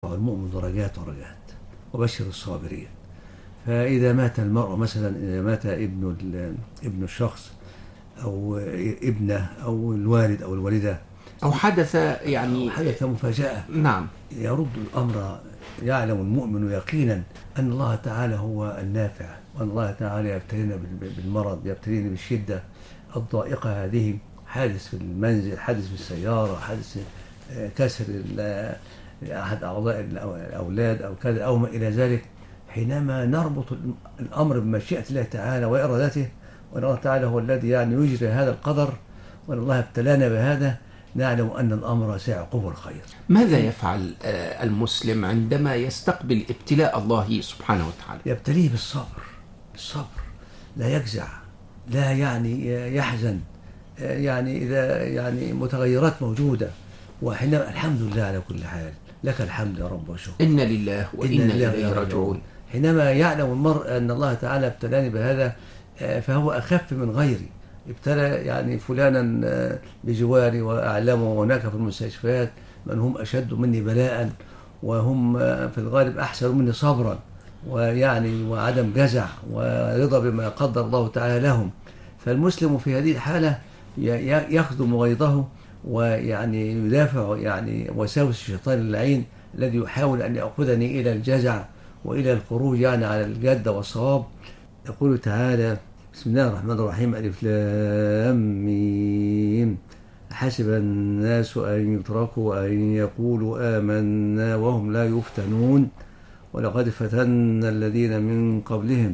والمؤمن درجات ودرجات، وبشر الصابرين. فإذا مات المرء مثلا، إذا مات ابن الشخص أو ابنه أو الوالد أو الوالدة، أو حدث يعني حدث مفاجأة، نعم، يرد الأمر، يعلم المؤمن يقينا أن الله تعالى هو النافع، وأن الله تعالى يبتلينا بالمرض، يبتلينا بالشدة الضائقة هذه، حادث في المنزل، حادث في السيارة، حادث كسر أحد أعضاء الأولاد أو كذا أو ما إلى ذلك. حينما نربط الأمر بمشيئة الله تعالى وإرادته، وأن الله تعالى هو الذي يعني يجري هذا القدر، وأن الله ابتلانا بهذا، نعلم أن الأمر سيعقبه الخير. ماذا يفعل المسلم عندما يستقبل ابتلاء الله سبحانه وتعالى؟ يبتليه بالصبر، لا يجزع، لا يعني يحزن، يعني إذا يعني متغيرات موجودة، وحينما الحمد لله على كل حال، لك الحمد يا رب والشكر، إن لله وإنا إليه راجعون. حينما يعلم المرء أن الله تعالى ابتلاني بهذا، فهو أخف من غيري. ابتلى يعني فلانا بجواري وأعلمه، هناك في المستشفيات من هم أشد مني بلاء، وهم في الغالب أحسن مني صبرا، ويعني وعدم جزع ورضا بما قدر الله تعالى لهم. فالمسلم في هذه الحالة يخدم غيظه، ويعني يدافع يعني وساوس الشيطان اللعين الذي يحاول أن يأخذني إلى الجزع وإلى الخروج يعني على الجد والصواب. يقول تعالى: بسم الله الرحمن الرحيم، ألف لام ميم، حسب الناس أن يتركوا أن يقولوا آمنا وهم لا يفتنون، ولقد فتنا الذين من قبلهم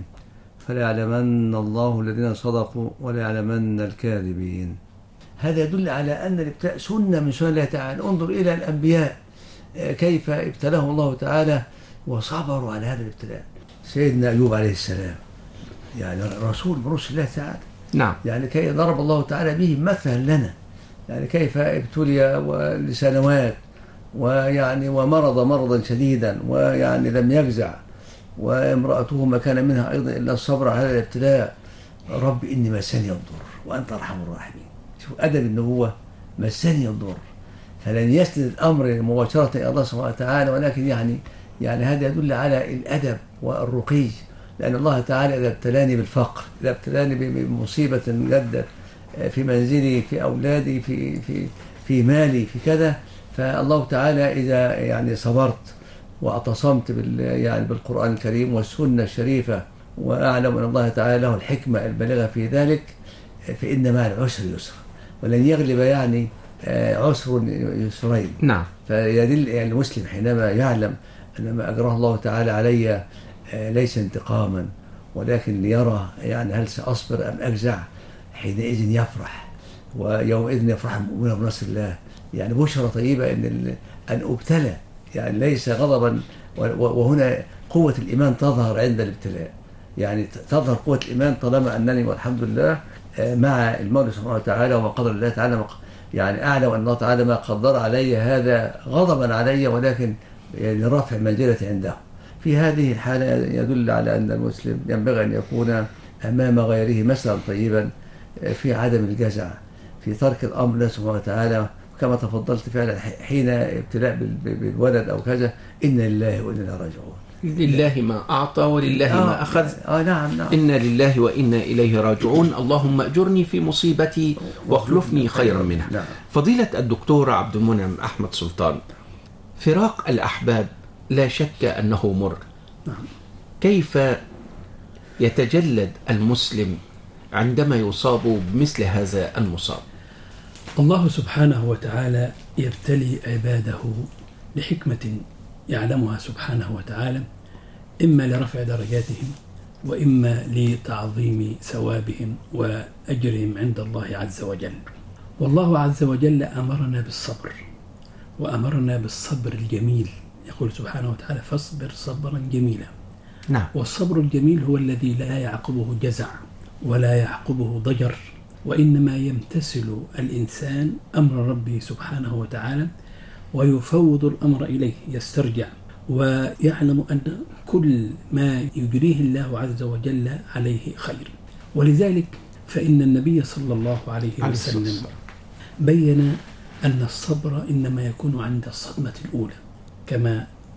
فليعلمن الله الذين صدقوا وليعلمن الكاذبين. هذا يدل على أن الابتلاء سنة من سنن الله تعالى. انظر إلى الأنبياء كيف ابتلاهم الله تعالى وصبروا على هذا الابتلاء. سيدنا أيوب عليه السلام يعني رسول من رسل الله تعالى، نعم، يعني كي ضرب الله تعالى به مثلا لنا، يعني كيف ابتلي لسنوات، ويعني ومرض مرضا شديدا، ويعني لم يجزع، وامرأته ما كان منها أيضا إلا الصبر على هذا الابتلاء. رب إني مسني الضر وأنت أرحم الراحمين. شوف أدب النبوة، مسني الضر، فلن يسند الأمر مباشرة إلى الله سبحانه وتعالى، ولكن يعني هذا يدل على الأدب والرقي، لأن الله تعالى إذا ابتلاني بالفقر، إذا ابتلاني بمصيبة جدت في منزلي، في أولادي، في مالي، في كذا، فالله تعالى إذا يعني صبرت واعتصمت يعني بالقرآن الكريم والسنة الشريفة، وأعلم أن الله تعالى له الحكمة البالغة في ذلك، فإن مع العسر يسرا، ولن يغلب يعني عسر يسرين. نعم. فيدل يعني المسلم حينما يعلم أن ما أجراه الله تعالى علي ليس انتقاما، ولكن ليرى يعني هل سأصبر أم أجزع، حينئذ يفرح، ويومئذ يفرح المؤمن بنصر الله. يعني بشرى طيبة أن أبتلى، يعني ليس غضبا. وهنا قوة الإيمان تظهر عند الابتلاء، يعني تظهر قوة الإيمان طالما أنني والحمد لله مع المولى سبحانه وتعالى وما قدر الله تعالى، يعني أعلم أن الله تعالى ما قدر علي هذا غضبا علي، ولكن لرفع منزلتي عنده. في هذه الحالة يدل على أن المسلم ينبغي أن يكون أمام غيره مثلا طيبا في عدم الجزع، في ترك الأمر لله سبحانه وتعالى، كما تفضلت فعلا حين ابتلاء بالولد أو كذا، إن لله وإنا إليه راجعون. لله ما أعطى ولله ما أخذ. نعم. إن لله وإنا إليه راجعون. اللهم أجرني في مصيبتي واخلفني خيرا منها. نعم. فضيلة الدكتور عبد المنعم أحمد سلطان، فراق الأحباب لا شك أنه مر. نعم. كيف يتجلد المسلم عندما يصاب بمثل هذا المصاب؟ الله سبحانه وتعالى يبتلي عباده لحكمة يعلمها سبحانه وتعالى، إما لرفع درجاتهم، وإما لتعظيم ثوابهم وأجرهم عند الله عز وجل. والله عز وجل أمرنا بالصبر، وأمرنا بالصبر الجميل. يقول سبحانه وتعالى: فاصبر صبرا جميلا. نعم. والصبر الجميل هو الذي لا يعقبه جزع ولا يعقبه ضجر، وإنما يمتثل الإنسان أمر ربه سبحانه وتعالى ويفوض الأمر إليه، يسترجع ويعلم أن كل ما يجريه الله عز وجل عليه خير. ولذلك فإن النبي صلى الله عليه وسلم بين أن الصبر إنما يكون عند الصدمة الأولى، كما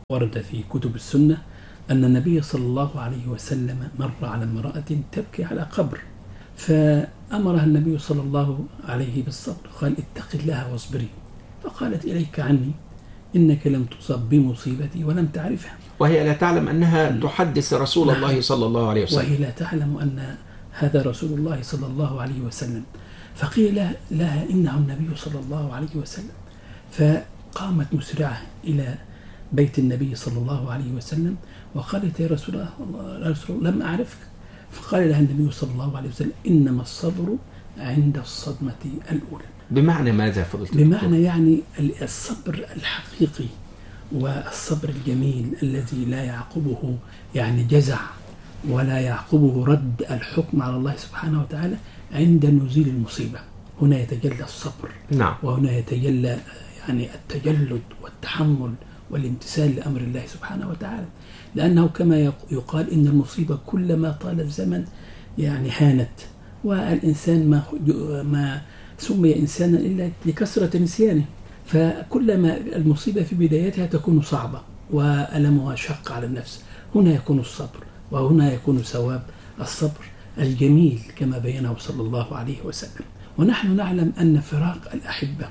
ورد في كتب السنة أن النبي صلى الله عليه وسلم مر على امرأة تبكي على قبر، فأمرها النبي صلى الله عليه بالصبر، قال اتق الله واصبري، فقالت إليك عني إنك لم تصب بمصيبتي ولم تعرفها. وهي لا تعلم أنها تحدث رسول الله صلى الله عليه وسلم، وهي لا تعلم أن هذا رسول الله صلى الله عليه وسلم. فقيل لها إنه النبي صلى الله عليه وسلم، فقامت مسرعة إلى بيت النبي صلى الله عليه وسلم وقالت يا رسول الله لم أعرفك. فقال لها النبي صلى الله عليه وسلم إنما الصبر عند الصدمة الأولى. بمعنى ماذا فضلت؟ بمعنى يعني الصبر الحقيقي والصبر الجميل الذي لا يعقبه يعني جزع ولا يعقبه رد الحكم على الله سبحانه وتعالى عند نزول المصيبة. هنا يتجلى الصبر، نعم. وهنا يتجلى يعني التجلد والتحمل والامتثال لأمر الله سبحانه وتعالى، لأنه كما يقال إن المصيبة كلما طال الزمن يعني هانت، والإنسان ما سمي إنسانا إلا لكثرة نسيانه، فكلما المصيبة في بدايتها تكون صعبة وألمها شق على النفس، هنا يكون الصبر، وهنا يكون ثواب الصبر الجميل كما بينه صلى الله عليه وسلم. ونحن نعلم أن فراق الأحبة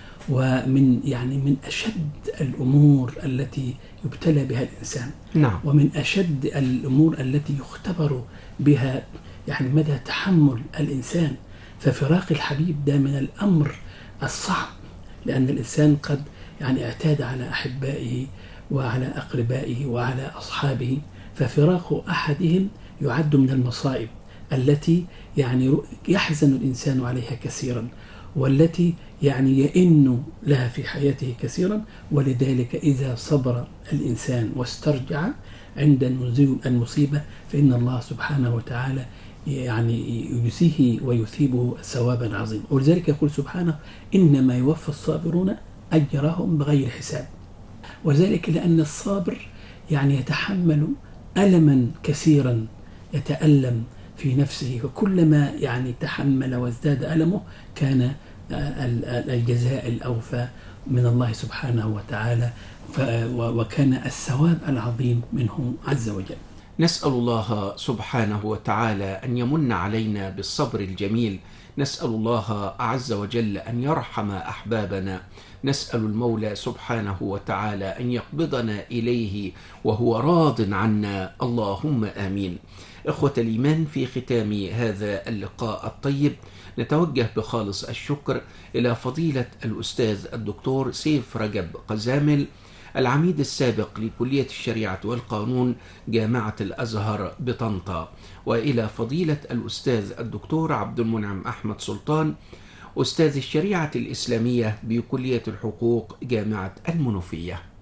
من أشد الأمور التي يبتلى بها الإنسان، نعم. ومن أشد الأمور التي يختبر بها يعني مدى تحمل الإنسان. ففراق الحبيب ده من الأمر الصعب، لأن الإنسان قد يعني اعتاد على أحبائه وعلى أقربائه وعلى أصحابه، ففراق أحدهم يعد من المصائب التي يعني يحزن الإنسان عليها كثيرا، والتي يعني يئن لها في حياته كثيرا. ولذلك إذا صبر الإنسان واسترجع عند نزول المصيبة فإن الله سبحانه وتعالى يعني يجزيه ويثيبه ثوابا عظيما. ولذلك يقول سبحانه إنما يوفى الصابرون أجرهم بغير حساب، وذلك لأن الصابر يعني يتحمل ألما كثيرا، يتألم في نفسه، وكلما يعني تحمل وازداد ألمه كان الجزاء الأوفى من الله سبحانه وتعالى، وكان الثواب العظيم منه عز وجل. نسأل الله سبحانه وتعالى أن يمن علينا بالصبر الجميل، نسأل الله عز وجل أن يرحم أحبابنا، نسأل المولى سبحانه وتعالى أن يقبضنا إليه وهو راض عنا، اللهم آمين. إخوة الإيمان، في ختام هذا اللقاء الطيب نتوجه بخالص الشكر إلى فضيلة الأستاذ الدكتور سيف رجب قزامل، العميد السابق لكلية الشريعة والقانون جامعة الأزهر بطنطا، وإلى فضيلة الأستاذ الدكتور عبد المنعم أحمد سلطان، أستاذ الشريعة الإسلامية بكلية الحقوق جامعة المنوفية.